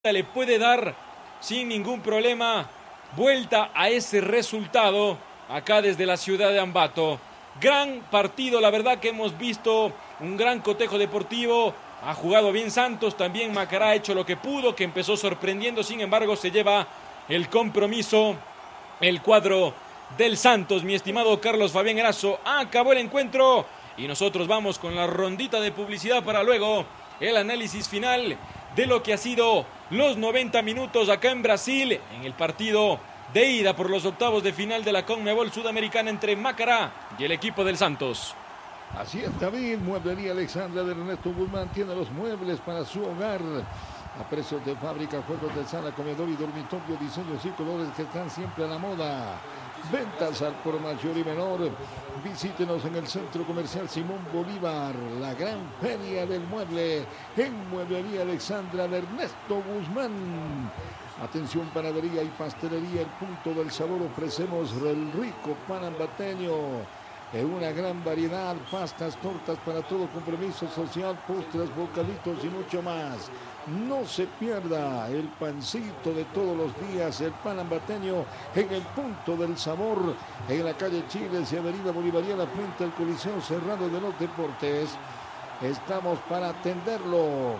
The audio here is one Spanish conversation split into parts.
le puede dar sin ningún problema vuelta a ese resultado acá desde la ciudad de Ambato. Gran partido, la verdad que hemos visto un gran cotejo deportivo. Ha jugado bien Santos, también Macará ha hecho lo que pudo, que empezó sorprendiendo, sin embargo se lleva el compromiso el cuadro del Santos. Mi estimado Carlos Fabián Erazo, acabó el encuentro y nosotros vamos con la rondita de publicidad para luego el análisis final de lo que ha sido los 90 minutos acá en Brasil, en el partido de ida por los octavos de final de la Conmebol Sudamericana entre Macará y el equipo del Santos. Así es, David. Mueblería Alexandra de Ernesto Guzmán tiene los muebles para su hogar a precios de fábrica, juegos de sala, comedor y dormitorio, diseños y colores que están siempre a la moda. Ventas al por mayor y menor. Visítenos en el Centro Comercial Simón Bolívar, la gran feria del mueble en Mueblería Alexandra de Ernesto Guzmán. Atención, panadería y pastelería, el punto del sabor. Ofrecemos el rico pan ambateño en una gran variedad, pastas, tortas para todo compromiso social, postres, bocaditos y mucho más. No se pierda el pancito de todos los días, el pan ambateño en el punto del sabor, en la calle Chiles y avenida Bolivariana frente al Coliseo Cerrado de los Deportes. Estamos para atenderlo.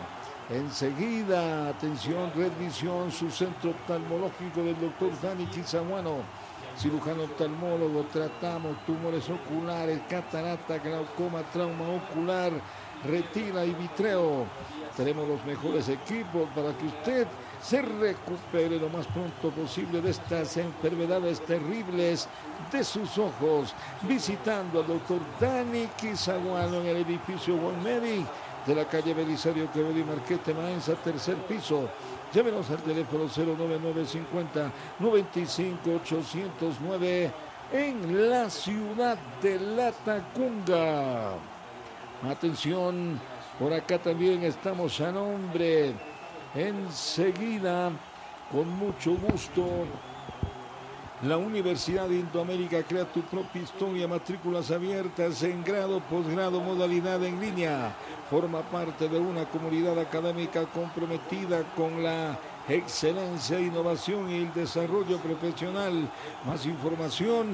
Enseguida, atención, Red Visión, su centro oftalmológico del doctor Dani Quizaguano, cirujano oftalmólogo. Tratamos tumores oculares, catarata, glaucoma, trauma ocular, retina y vitreo. Tenemos los mejores equipos para que usted se recupere lo más pronto posible de estas enfermedades terribles de sus ojos, visitando al doctor Dani Quizaguano en el edificio Bonmedi de la calle Belisario Quevedo y Marquete Maenza, tercer piso. Llámenos al teléfono 09950 95809 en la ciudad de Latacunga. Atención, por acá también estamos a nombre. Enseguida, con mucho gusto, la Universidad de Indoamérica crea tu propia historia, matrículas abiertas en grado, posgrado, modalidad en línea. Forma parte de una comunidad académica comprometida con la excelencia, innovación y el desarrollo profesional. Más información,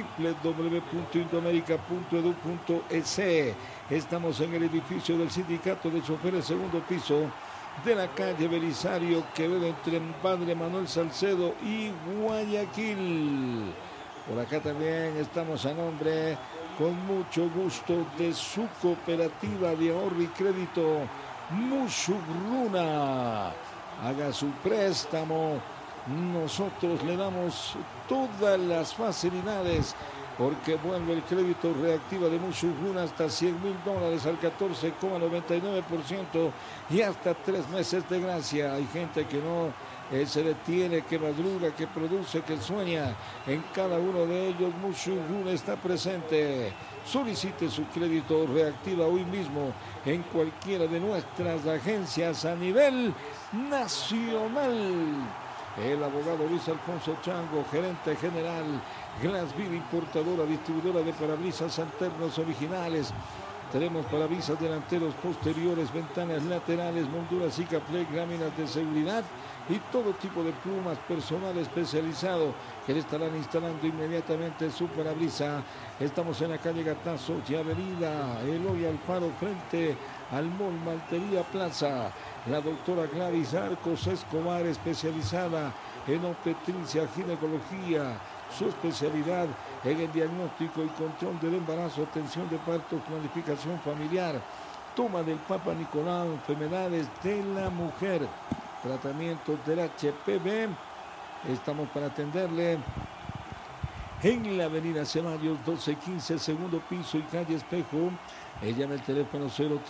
www.indoamerica.edu.es. Estamos en el edificio del Sindicato de Choferes, segundo piso, de la calle Belisario Quevedo, entre Padre Manuel Salcedo y Guayaquil. Por acá también estamos a nombre, con mucho gusto, de su cooperativa de ahorro y crédito Musugruna. Haga su préstamo, nosotros le damos todas las facilidades, porque vuelve el crédito reactiva de Musugruna hasta $100,000 al 14,99% y hasta 3 meses de gracia. Hay gente que no se detiene, que madruga, que produce, que sueña. En cada uno de ellos Musugruna está presente. Solicite su crédito reactiva hoy mismo en cualquiera de nuestras agencias a nivel nacional. El abogado Luis Alfonso Chango, gerente general, Glassville, importadora, distribuidora de parabrisas alternos originales. Tenemos parabrisas delanteros, posteriores, ventanas laterales, molduras Sikaflex, láminas de seguridad y todo tipo de plumas personal especializado que le estarán instalando inmediatamente su parabrisa. Estamos en la calle Gatazo y avenida Eloy Alfaro frente al Mall Maltería Plaza. La doctora Gladys Arcos Escobar, especializada en obstetricia, ginecología, su especialidad en el diagnóstico y control del embarazo, atención de parto, planificación familiar, toma del Papa Nicolau, enfermedades de la mujer, tratamientos del HPV. Estamos para atenderle en la avenida Ceballos 1215, segundo piso y calle Espejo. Ella en el teléfono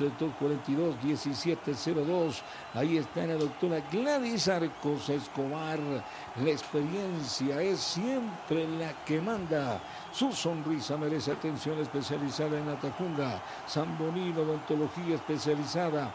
03242-1702. Ahí está la doctora Gladys Arcos Escobar. La experiencia es siempre la que manda. Su sonrisa merece atención especializada en Latacunga. San Bonino, odontología especializada.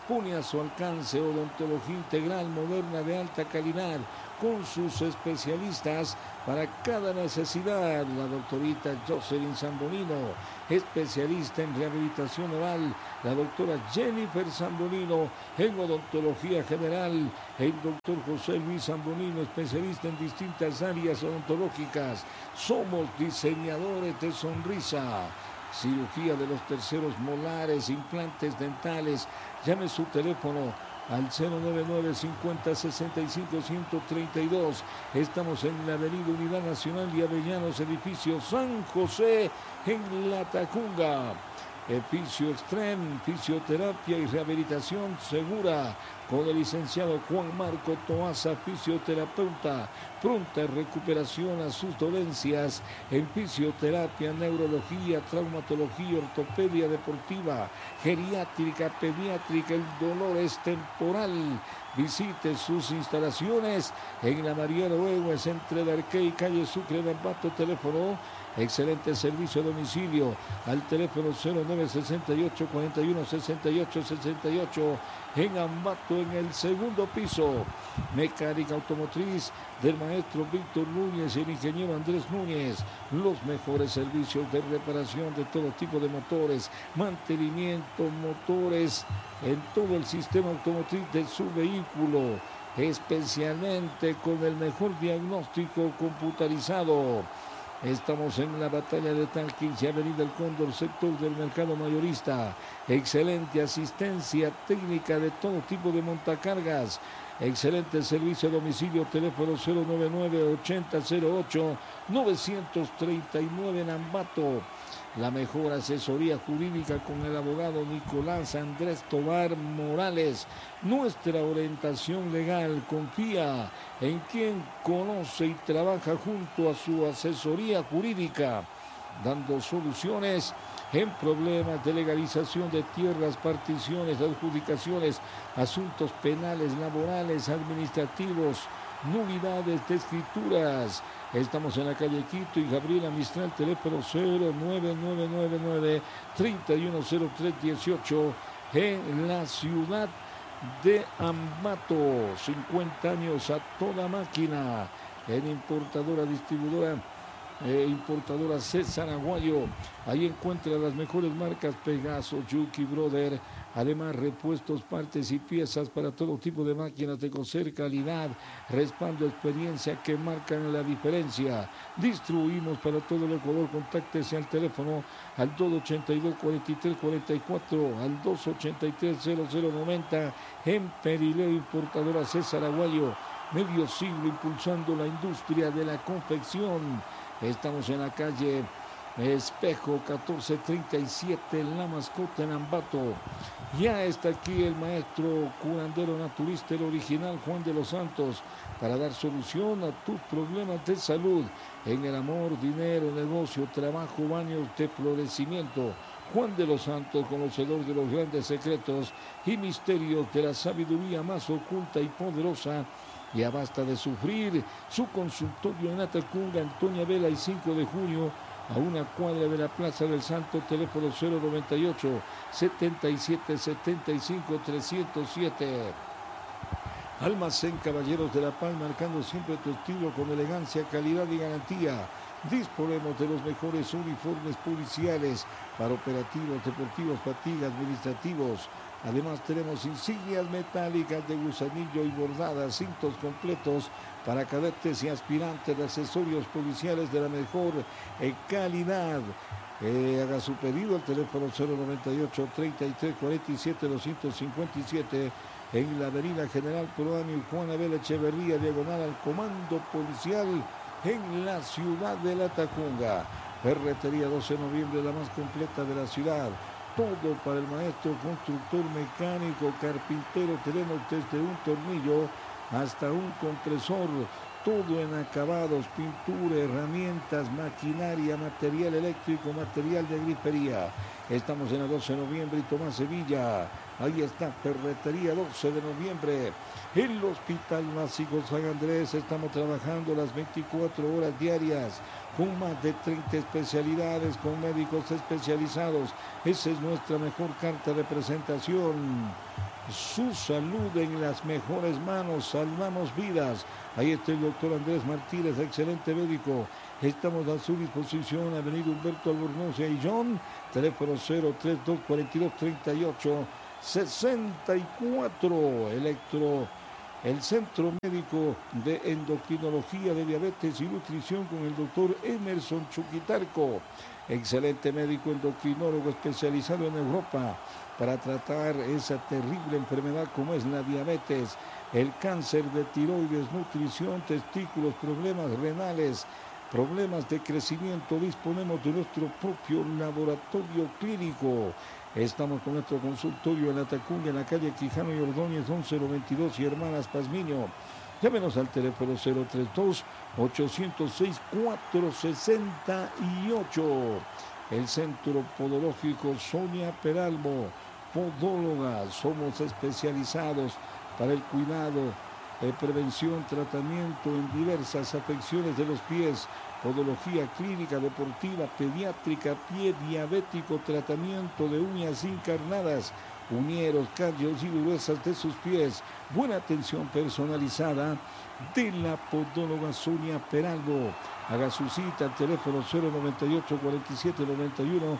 pone a su alcance odontología integral moderna de alta calidad con sus especialistas para cada necesidad. La doctorita Jocelyn Zambolino, especialista en rehabilitación oral. La doctora Jennifer Zambolino en odontología general. El doctor José Luis Zambolino, especialista en distintas áreas odontológicas. Somos diseñadores de sonrisa. Cirugía de los terceros molares, implantes dentales. Llame su teléfono al 099 50 65 132. Estamos en la avenida Unidad Nacional y Avellanos, edificio San José, en La Tacunga. Fisio Extrem, fisioterapia y rehabilitación segura, con el licenciado Juan Marco Toaza, fisioterapeuta. Pronta recuperación a sus dolencias en fisioterapia, neurología, traumatología, ortopedia deportiva, geriátrica, pediátrica. El dolor es temporal. Visite sus instalaciones en la Mariano Egues, entre Darqué y calle Sucre de Ambato. Teléfono, excelente servicio a domicilio al teléfono 0968 41 68 68 en Ambato, en el segundo piso. Mecánica automotriz del maestro Víctor Núñez y el ingeniero Andrés Núñez. Los mejores servicios de reparación de todo tipo de motores, mantenimiento, motores en todo el sistema automotriz de su vehículo, especialmente con el mejor diagnóstico computarizado. Estamos en la batalla de Talquín, avenida El Cóndor, sector del mercado mayorista. Excelente asistencia técnica de todo tipo de montacargas. Excelente servicio a domicilio, teléfono 099-8008-939 en Ambato. La mejor asesoría jurídica con el abogado Nicolás Andrés Tobar Morales. Nuestra orientación legal confía en quien conoce y trabaja junto a su asesoría jurídica, dando soluciones en problemas de legalización de tierras, particiones, adjudicaciones, asuntos penales, laborales, administrativos, nulidades de escrituras. Estamos en la calle Quito y Gabriela Mistral, teléfono 09999-310318 en la ciudad de Ambato. 50 años a toda máquina en importadora, distribuidora, importadora César Aguayo. Ahí encuentra las mejores marcas: Pegaso, Yuki, Brother. Además, repuestos, partes y piezas para todo tipo de máquinas de coser, calidad, respaldo, experiencia que marcan la diferencia. Distribuimos para todo el Ecuador. Contáctese al teléfono al 282-4344, al 283-0090 en Perileo, importadora César Aguayo. Medio siglo impulsando la industria de la confección. Estamos en la calle Espejo 1437, La Mascota, en Ambato. Ya está aquí el maestro curandero naturista, el original Juan de los Santos, para dar solución a tus problemas de salud en el amor, dinero, negocio, trabajo, baños de florecimiento. Juan de los Santos, conocedor de los grandes secretos y misterios de la sabiduría más oculta y poderosa. Ya basta de sufrir. Su consultorio en Atacunga, Antonia Vela y 5 de junio, a una cuadra de la Plaza del Santo. Teléfono 098 77 75 307. Almacén Caballeros de la Paz, marcando siempre tu estilo con elegancia, calidad y garantía. Disponemos de los mejores uniformes policiales para operativos, deportivos, fatigas, administrativos. Además tenemos insignias metálicas de gusanillo y bordadas, cintos completos para cadetes y aspirantes, de accesorios policiales de la mejor calidad. Haga su pedido al teléfono 098 33 47 257 en la avenida General Proaño y Juan Abel Echeverría, diagonal al Comando Policial en la ciudad de La Tacunga. Ferretería 12 de noviembre, la más completa de la ciudad. Todo para el maestro constructor, mecánico, carpintero. Tenemos desde un tornillo hasta un compresor. Todo en acabados, pintura, herramientas, maquinaria, material eléctrico, material de grifería. Estamos en la 12 de noviembre y Tomás Sevilla. Ahí está, Ferretería 12 de noviembre. El Hospital Básico San Andrés, estamos trabajando las 24 horas diarias con más de 30 especialidades, con médicos especializados. Esa es nuestra mejor carta de presentación. Su salud en las mejores manos, salvamos vidas. Ahí está el doctor Andrés Martínez, excelente médico. Estamos a su disposición, Avenida Humberto Albornoz y John, teléfono 032 42 38 64. El Centro Médico de Endocrinología de Diabetes y Nutrición con el doctor Emerson Chuquitarco, excelente médico endocrinólogo especializado en Europa para tratar esa terrible enfermedad como es la diabetes, el cáncer de tiroides, nutrición, testículos, problemas renales, problemas de crecimiento. Disponemos de nuestro propio laboratorio clínico. Estamos con nuestro consultorio en la Tacunga, en la calle Quijano y Ordóñez, 11022 y Hermanas Pazmiño. Llámenos al teléfono 032-806-468. El Centro Podológico Sonia Peralbo, podóloga. Somos especializados para el cuidado, prevención, tratamiento en diversas afecciones de los pies, podología clínica, deportiva, pediátrica, pie diabético, tratamiento de uñas encarnadas, uñeros, callos y durezas de sus pies, buena atención personalizada de la podóloga Sonia Peralbo. Haga su cita al teléfono 098 47 91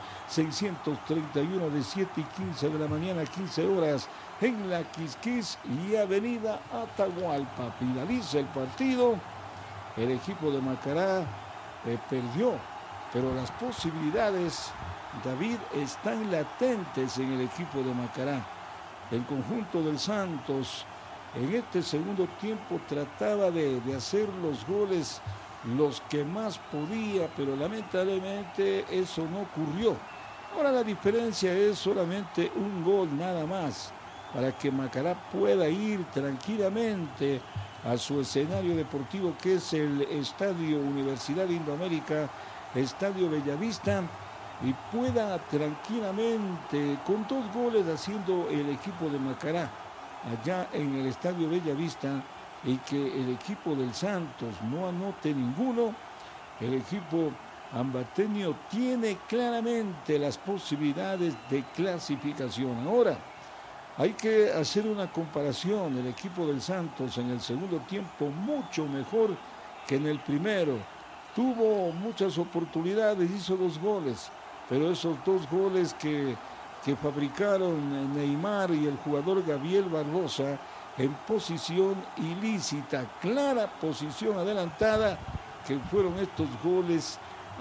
631 de 7 y 15 de la mañana a 15 horas en la Quisquis y Avenida Atahualpa. Finaliza el partido, el equipo de Macará perdió, pero las posibilidades, David, están latentes en el equipo de Macará. El conjunto del Santos en este segundo tiempo trataba de hacer los goles los que más podía, pero lamentablemente eso no ocurrió. Ahora la diferencia es solamente un gol nada más para que Macará pueda ir tranquilamente a su escenario deportivo, que es el Estadio Universidad Indoamérica, Estadio Bellavista, y pueda tranquilamente, con 2 goles haciendo el equipo de Macará allá en el Estadio Bellavista, y que el equipo del Santos no anote ninguno, el equipo ambateño tiene claramente las posibilidades de clasificación. Ahora, hay que hacer una comparación. El equipo del Santos en el segundo tiempo mucho mejor que en el primero. Tuvo muchas oportunidades, hizo 2 goles, pero esos 2 goles que fabricaron Neymar y el jugador Gabriel Barbosa en posición ilícita, clara posición adelantada, que fueron estos goles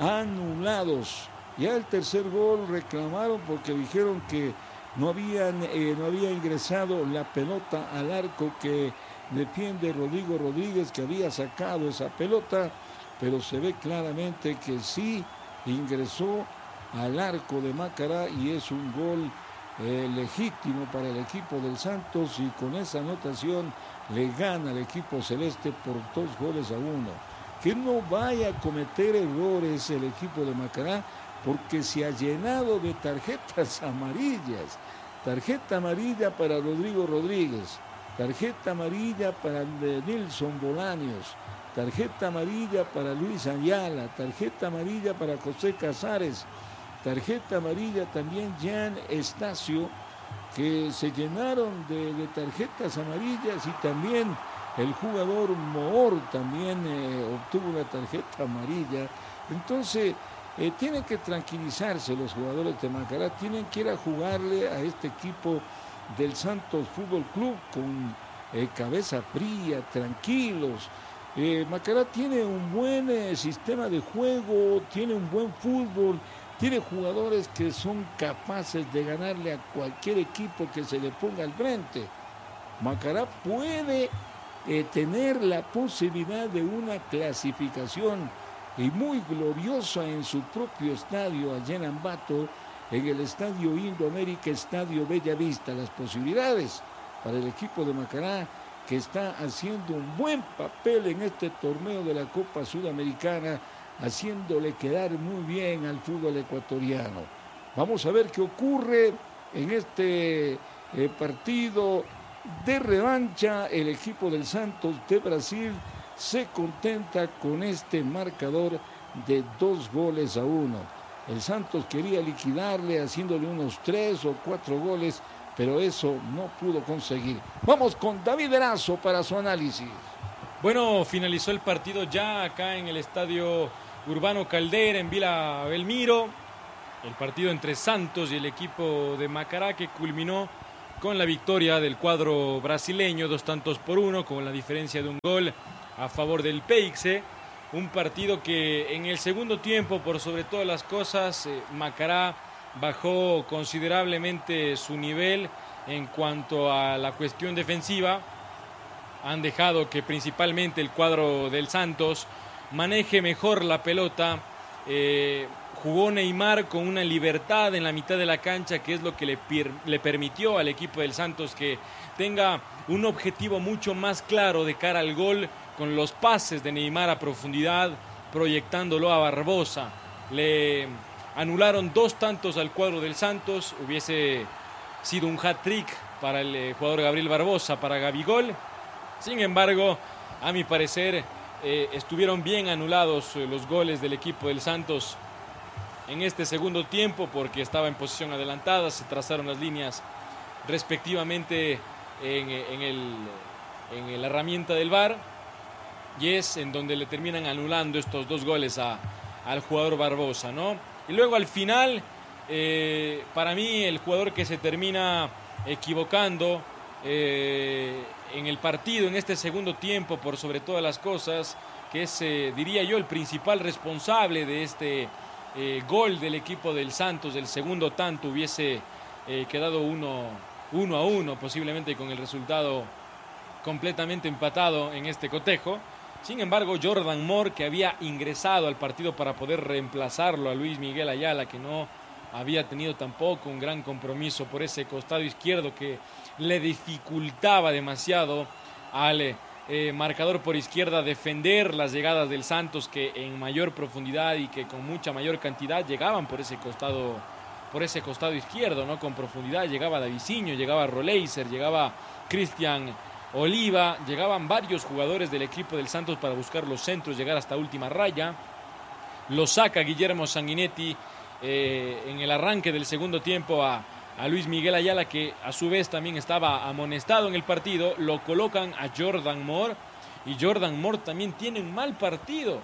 anulados. Ya el tercer gol reclamaron porque dijeron que no había ingresado la pelota al arco que defiende Rodrigo Rodríguez, que había sacado esa pelota, pero se ve claramente que sí ingresó al arco de Macará y es un gol legítimo para el equipo del Santos, y con esa anotación le gana al equipo celeste por 2-1. Que no vaya a cometer errores el equipo de Macará, porque se ha llenado de tarjetas amarillas. Tarjeta amarilla para Rodrigo Rodríguez, tarjeta amarilla para Nilson Bolaños, tarjeta amarilla para Luis Ayala, tarjeta amarilla para José Casares, tarjeta amarilla también Jan Estacio, que se llenaron de tarjetas amarillas, y también el jugador Moor también obtuvo una tarjeta amarilla. Entonces tienen que tranquilizarse los jugadores de Macará, tienen que ir a jugarle a este equipo del Santos Fútbol Club con cabeza fría, tranquilos. Macará tiene un buen sistema de juego, tiene un buen fútbol, tiene jugadores que son capaces de ganarle a cualquier equipo que se le ponga al frente. Macará puede tener la posibilidad de una clasificación y muy gloriosa en su propio estadio allá en Ambato, en el Estadio Indoamérica, Estadio Bellavista. Las posibilidades para el equipo de Macará, que está haciendo un buen papel en este torneo de la Copa Sudamericana, haciéndole quedar muy bien al fútbol ecuatoriano. Vamos a ver qué ocurre en este partido de revancha. El equipo del Santos de Brasil se contenta con este marcador de 2-1. El Santos quería liquidarle haciéndole unos 3 o 4 goles, pero eso no pudo conseguir. Vamos con David Erazo para su análisis. Bueno, finalizó el partido ya acá en el estadio Urbano Caldera en Vila Belmiro. El partido entre Santos y el equipo de Macará, que culminó con la victoria del cuadro brasileño, 2-1, con la diferencia de un gol a favor del Peixe. Un partido que en el segundo tiempo, por sobre todas las cosas, Macará bajó considerablemente su nivel en cuanto a la cuestión defensiva. Han dejado que principalmente el cuadro del Santos maneje mejor la pelota. Jugó Neymar con una libertad en la mitad de la cancha, que es lo que le permitió al equipo del Santos que tenga un objetivo mucho más claro de cara al gol, con los pases de Neymar a profundidad, proyectándolo a Barbosa. Le anularon 2 tantos al cuadro del Santos. Hubiese sido un hat-trick para el jugador Gabriel Barbosa, para Gabigol. Sin embargo, a mi parecer, estuvieron bien anulados los goles del equipo del Santos en este segundo tiempo, porque estaba en posición adelantada. Se trazaron las líneas respectivamente en la herramienta del VAR, y es en donde le terminan anulando estos 2 goles al jugador Barbosa, ¿no? Y luego al final, para mí el jugador que se termina equivocando en el partido, en este segundo tiempo, por sobre todas las cosas, que es, diría yo, el principal responsable de este gol del equipo del Santos, del segundo tanto, hubiese quedado 1-1, posiblemente con el resultado completamente empatado en este cotejo. Sin embargo, Jordan Moore, que había ingresado al partido para poder reemplazarlo a Luis Miguel Ayala, que no había tenido tampoco un gran compromiso por ese costado izquierdo, que le dificultaba demasiado al marcador por izquierda defender las llegadas del Santos, que en mayor profundidad y que con mucha mayor cantidad llegaban por ese costado izquierdo, ¿no? Con profundidad llegaba Davisinho, llegaba Roleiser, llegaba Cristian Oliva, llegaban varios jugadores del equipo del Santos para buscar los centros, llegar hasta última raya. Lo saca Guillermo Sanguinetti en el arranque del segundo tiempo a Luis Miguel Ayala, que a su vez también estaba amonestado en el partido. Lo colocan a Jordan Moore, y Jordan Moore también tiene un mal partido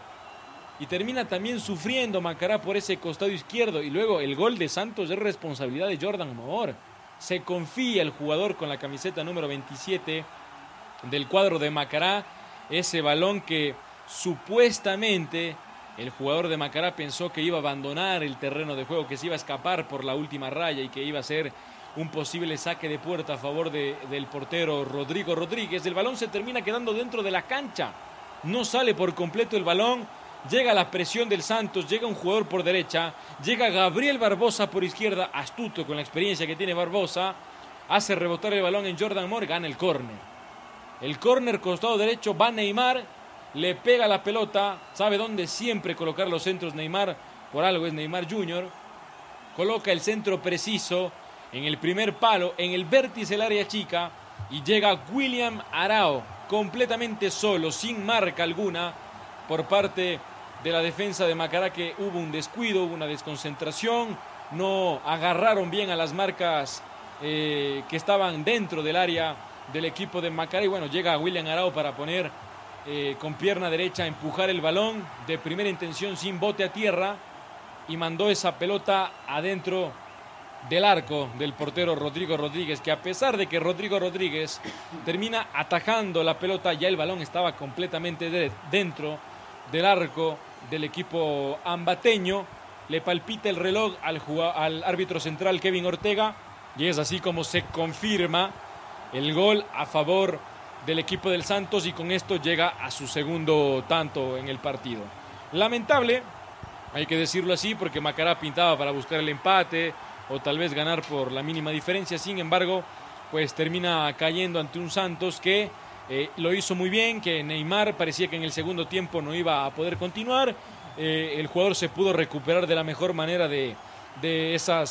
y termina también sufriendo Macará por ese costado izquierdo. Y luego el gol de Santos es responsabilidad de Jordan Moore. Se confía el jugador con la camiseta número 27 del cuadro de Macará, ese balón que supuestamente el jugador de Macará pensó que iba a abandonar el terreno de juego, que se iba a escapar por la última raya y que iba a ser un posible saque de puerta a favor del portero Rodrigo Rodríguez. El balón se termina quedando dentro de la cancha, no sale por completo el balón. Llega la presión del Santos, llega un jugador por derecha, llega Gabriel Barbosa por izquierda, astuto con la experiencia que tiene Barbosa, hace rebotar el balón en Jordan Moore, gana el córner. El córner, costado derecho, va Neymar, le pega la pelota, sabe dónde siempre colocar los centros Neymar, por algo es Neymar Jr., coloca el centro preciso en el primer palo, en el vértice del área chica, y llega William Arao, completamente solo, sin marca alguna, por parte de la defensa de Macará, que hubo un descuido, hubo una desconcentración, no agarraron bien a las marcas que estaban dentro del área del equipo de Macará, y bueno, llega William Arao para poner con pierna derecha, empujar el balón de primera intención sin bote a tierra, y mandó esa pelota adentro del arco del portero Rodrigo Rodríguez, que a pesar de que Rodrigo Rodríguez termina atajando la pelota, ya el balón estaba completamente dentro del arco del equipo ambateño. Le palpita el reloj al árbitro central Kevin Ortega, y es así como se confirma el gol a favor del equipo del Santos, y con esto llega a su segundo tanto en el partido. Lamentable, hay que decirlo así, porque Macará pintaba para buscar el empate o tal vez ganar por la mínima diferencia. Sin embargo, pues termina cayendo ante un Santos que lo hizo muy bien, que Neymar parecía que en el segundo tiempo no iba a poder continuar. El jugador se pudo recuperar de la mejor manera de esas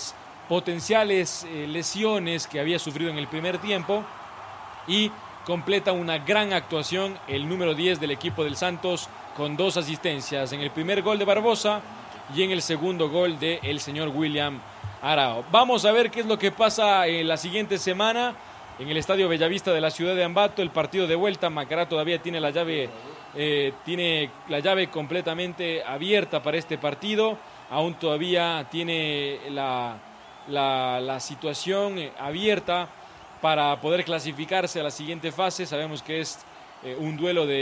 potenciales lesiones que había sufrido en el primer tiempo, y completa una gran actuación el número 10 del equipo del Santos con 2 asistencias en el primer gol de Barbosa y en el segundo gol del señor William Arao. Vamos a ver qué es lo que pasa en la siguiente semana en el Estadio Bellavista de la ciudad de Ambato, el partido de vuelta. Macará todavía tiene la llave completamente abierta para este partido, aún todavía tiene la situación abierta para poder clasificarse a la siguiente fase. Sabemos que es un duelo de